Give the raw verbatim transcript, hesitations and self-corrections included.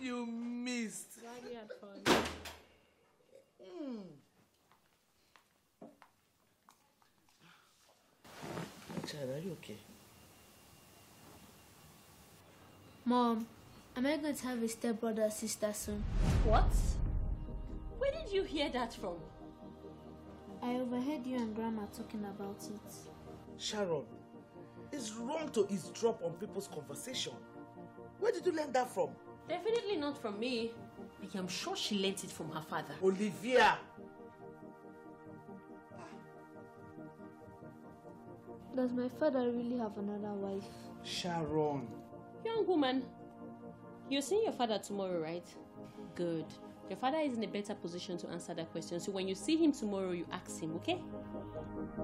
You missed. Daddy had fun. Mm. Child, are you okay? Mom, am I going to have a stepbrother or sister soon? What? Where did you hear that from? I overheard you and Grandma talking about it. Sharon, it's wrong to eavesdrop on people's conversation. Where did you learn that from? Definitely not from me. I am sure she learnt it from her father. Olivia! Does my father really have another wife? Sharon. Young woman, you're seeing your father tomorrow, right? Good. Your father is in a better position to answer that question. So when you see him tomorrow, you ask him, okay?